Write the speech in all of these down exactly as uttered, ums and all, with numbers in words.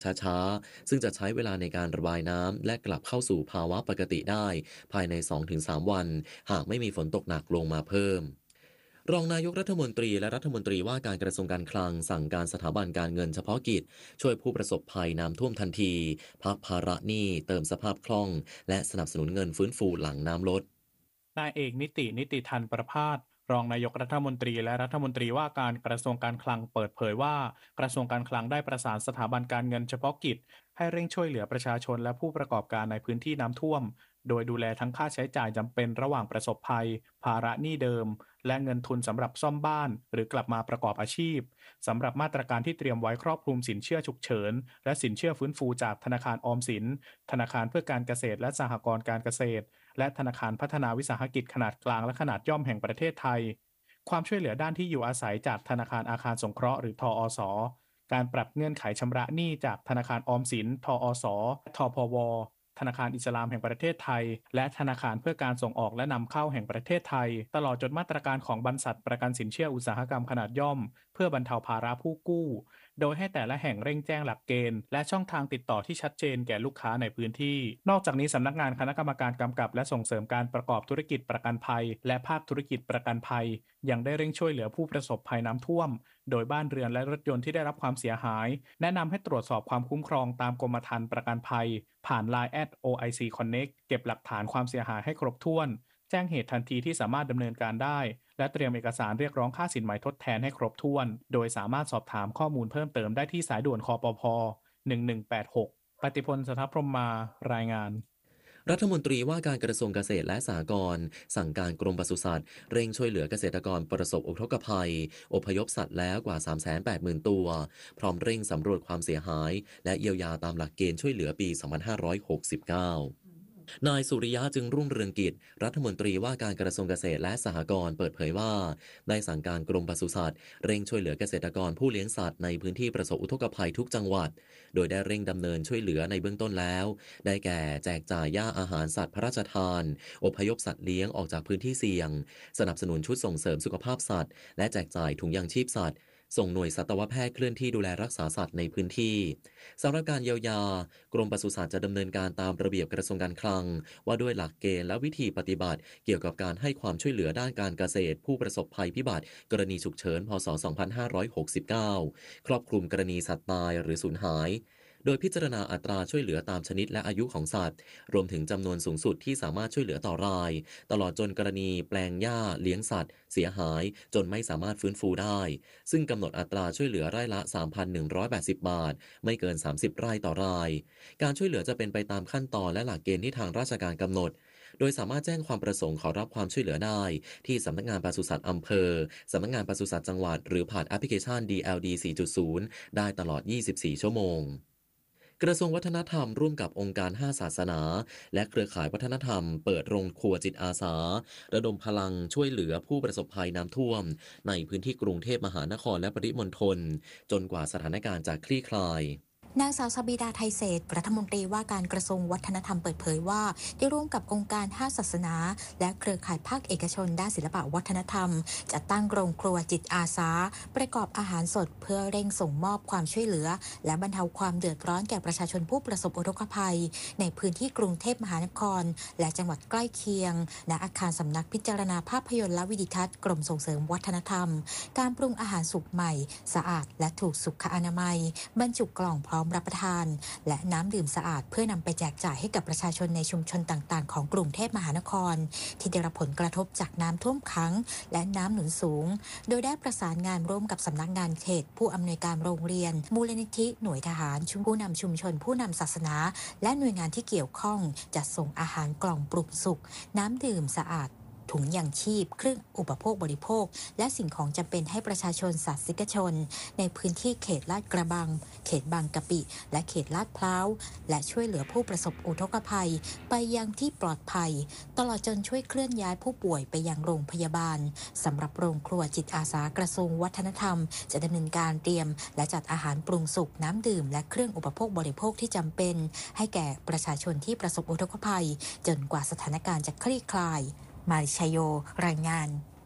ช้าๆซึ่งจะใช้เวลาในการระบายน้ำและกลับเข้าสู่ภาวะปกติได้ภายในสองถึงสามวันหากไม่มีฝนตกหนักลงมาเพิ่มรองนายกรัฐมนตรีและรัฐมนตรีว่าการกระทรวงการคลังสั่งการสถาบันการเงินเฉพาะกิจช่วยผู้ประสบภัยน้ำท่วมทันทีพักภาระหนี้เติมสภาพคล่องและสนับสนุนเงินฟื้นฟูหลังน้ำลดนายเอกนิตินิติธันประภาสรองนายกรัฐมนตรีและรัฐมนตรีว่าการกระทรวงการคลังเปิดเผยว่ากระทรวงการคลังได้ประสานสถาบันการเงินเฉพาะกิจให้เร่งช่วยเหลือประชาชนและผู้ประกอบการในพื้นที่น้ำท่วมโดยดูแลทั้งค่าใช้จ่ายจำเป็นระหว่างประสบภัยภาระหนี้เดิมและเงินทุนสำหรับซ่อมบ้านหรือกลับมาประกอบอาชีพสำหรับมาตรการที่เตรียมไว้ครอบคลุมสินเชื่อฉุกเฉินและสินเชื่อฟื้นฟูจากธนาคารออมสินธนาคารเพื่อการเกษตรและสหกรณ์การเกษตรและธนาคารพัฒนาวิสาหกิจขนาดกลางและขนาดย่อมแห่งประเทศไทยความช่วยเหลือด้านที่อยู่อาศัยจากธนาคารอาคารสงเคราะห์หรือทอสการปรับเงื่อนไขชำระหนี้จากธนาคารออมสินทอสทพวธนาคารอิสลามแห่งประเทศไทยและธนาคารเพื่อการส่งออกและนำเข้าแห่งประเทศไทยตลอดจนมาตรการของบรรษัทประกันสินเชื่ออุตสาหกรรมขนาดย่อมเพื่อบรรเทาภาระผู้กู้โดยให้แต่ละแห่งเร่งแจ้งหลักเกณฑ์และช่องทางติดต่อที่ชัดเจนแก่ลูกค้าในพื้นที่นอกจากนี้สำนักงานคณะกรรมการกำกับและส่งเสริมการประกอบธุรกิจประกันภัยและภาคธุรกิจประกันภัยยังได้เร่งช่วยเหลือผู้ประสบภัยน้ำท่วมโดยบ้านเรือนและรถยนต์ที่ได้รับความเสียหายแนะนำให้ตรวจสอบความคุ้มครองตามกรมธรรม์ประกันภัยผ่าน ไลน์ แอท โอ ไอ ซี Connect เก็บหลักฐานความเสียหายให้ครบถ้วนแจ้งเหตุทันทีที่สามารถดำเนินการได้และเตรียมเอกสารเรียกร้องค่าสินไหมทดแทนให้ครบถ้วนโดยสามารถสอบถามข้อมูลเพิ่มเติมได้ที่สายด่วนคปภหนึ่งหนึ่งแปดหกปฏิพลสัทธพรหมมารายงานรัฐมนตรีว่าการกระทรวงเกษตรและสหกรณ์สั่งการกรมปศุสัตว์เร่งช่วยเหลือเกษตรกรประสบอุทกภัยอพยพสัตว์แล้วกว่า สามแสนแปดหมื่น ตัวพร้อมเร่งสำรวจความเสียหายและเยียวยาตามหลักเกณฑ์ช่วยเหลือปี สองพันห้าร้อยหกสิบเก้า นายสุริยะจึงรุ่งเรืองกิจรัฐมนตรีว่าการกระทรวงเกษตรและสหกรณ์เปิดเผยว่าได้สั่งการกรมปศุสัตว์เร่งช่วยเหลือเกษตรกรผู้เลี้ยงสัตว์ในพื้นที่ประสบอุทกภัยทุกจังหวัดโดยได้เร่งดำเนินช่วยเหลือในเบื้องต้นแล้วได้แก่แจกจ่ายหญ้าอาหารสัตว์พระราชทานอพยพสัตว์เลี้ยงออกจากพื้นที่เสี่ยงสนับสนุนชุดส่งเสริมสุขภาพสัตว์และแจกจ่ายถุงยางชีพสัตว์ส่งหน่วยสัตวแพทย์เคลื่อนที่ดูแลรักษาสัตว์ในพื้นที่สำหรับการเยียวยากรมปศุสัตว์จะดำเนินการตามระเบียบกระทรวงการคลังว่าด้วยหลักเกณฑ์และวิธีปฏิบัติเกี่ยวกับการให้ความช่วยเหลือด้านการเกษตรผู้ประสบภัยพิบัติกรณีฉุกเฉินพศสองพันห้าร้อยหกสิบเก้าครอบคลุมกรณีสัตว์ตายหรือสูญหายโดยพิจารณาอัตราช่วยเหลือตามชนิดและอายุของสัตว์รวมถึงจำนวนสูงสุดที่สามารถช่วยเหลือต่อรายตลอดจนกรณีแปลงหญ้าเลี้ยงสัตว์เสียหายจนไม่สามารถฟื้นฟูได้ซึ่งกำหนดอัตราช่วยเหลือไร่ละ สามพันหนึ่งร้อยแปดสิบ บาทไม่เกินสามสิบไร่ต่อรายการช่วยเหลือจะเป็นไปตามขั้นตอนและหลักเกณฑ์ที่ทางราชการกำหนดโดยสามารถแจ้งความประสงค์ขอรับความช่วยเหลือได้ที่สำนักงานปศุสัตว์อำเภอสำนักงานปศุสัตว์จังหวัดหรือผ่านแอปพลิเคชัน ดี แอล ดี สี่จุดศูนย์ ได้ตลอดยี่สิบสี่ชั่วโมงกระทรวงวัฒนธรรมร่วมกับองค์การห้าศาสนาและเครือข่ายวัฒนธรรมเปิดโรงครัวจิตอาสาระดมพลังช่วยเหลือผู้ประสบภัยน้ำท่วมในพื้นที่กรุงเทพมหานครและปริมณฑลจนกว่าสถานการณ์จะคลี่คลายนางสาวสบิดาไทยเศรษฐ์รัฐมนตรีว่าการกระทรวงวัฒนธรรมเปิดเผยว่าได้ร่วมกับองค์การห้าศาสนาและเครือข่ายภาคเอกชนด้านศิลปวัฒนธรรมจัดตั้งโรงครัวจิตอาสาประกอบอาหารสดเพื่อเร่งส่งมอบความช่วยเหลือและบรรเทาความเดือดร้อนแก่ประชาชนผู้ประสบอุทกภัยในพื้นที่กรุงเทพมหานครและจังหวัดใกล้เคียงณอาคารสำนักพิจารณาภาพยนตร์และวิดิทัศน์กรมส่งเสริมวัฒนธรรมการปรุงอาหารสุกใหม่สะอาดและถูกสุขอนามัยบรรจุกล่องพร้อมรับประทานและน้ำดื่มสะอาดเพื่อนำไปแจกจ่ายให้กับประชาชนในชุมชนต่างๆของกรุงเทพมหานครที่ได้รับผลกระทบจากน้ำท่วมขังและน้ำหนุนสูงโดยได้ประสานงานร่วมกับสำนักงานเขตผู้อำนวยการโรงเรียนมูลนิธิหน่วยทหารชุมผู้นำชุมชนผู้นำศาสนาและหน่วยงานที่เกี่ยวข้องจัดส่งอาหารกล่องปรุงสุกน้ำดื่มสะอาดถุงยางชีพเครื่องอุปโภคบริโภคและสิ่งของจำเป็นให้ประชาชนศาสนิกชนในพื้นที่เขตลาดกระบังเขตบางกะปิและเขตลาดพร้าวและช่วยเหลือผู้ประสบอุทกภัยไปยังที่ปลอดภัยตลอดจนช่วยเคลื่อนย้ายผู้ป่วยไปยังโรงพยาบาลสำหรับโรงครัวจิตอาสากระทรวงวัฒนธรรมจะดำเนินการเตรียมและจัดอาหารปรุงสุกน้ำดื่มและเครื่องอุปโภคบริโภคที่จำเป็นให้แก่ประชาชนที่ประสบอุทกภัยจนกว่าสถานการณ์จะคลี่คลายมาริชโยรายงาน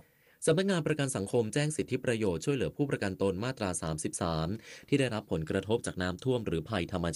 สำนักงานประกันสังคมแจ้งสิทธิประโยชน์ช่วยเหลือผู้ประกันตนมาตรา สามสิบสาม ที่ได้รับผลกระทบจากน้ำท่วมหรือภัยธรรม